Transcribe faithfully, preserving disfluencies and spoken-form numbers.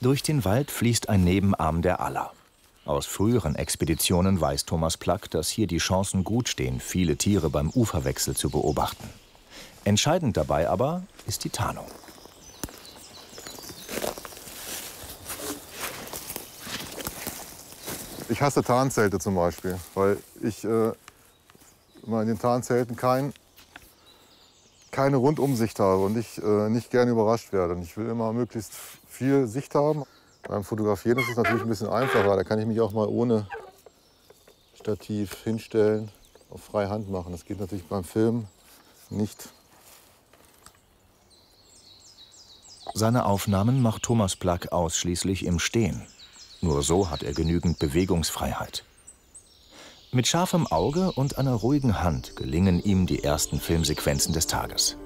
Durch den Wald fließt ein Nebenarm der Aller. Aus früheren Expeditionen weiß Thomas Plack, dass hier die Chancen gut stehen, viele Tiere beim Uferwechsel zu beobachten. Entscheidend dabei aber ist die Tarnung. Ich hasse Tarnzelte zum Beispiel, weil ich äh, in den Tarnzelten kein, keine Rundumsicht habe und ich äh, nicht gerne überrascht werde. Und ich will immer möglichst viel Sicht haben. Beim Fotografieren ist es natürlich ein bisschen einfacher. Da kann ich mich auch mal ohne Stativ hinstellen, auf freie Hand machen. Das geht natürlich beim Film nicht. Seine Aufnahmen macht Thomas Plack ausschließlich im Stehen. Nur so hat er genügend Bewegungsfreiheit. Mit scharfem Auge und einer ruhigen Hand gelingen ihm die ersten Filmsequenzen des Tages.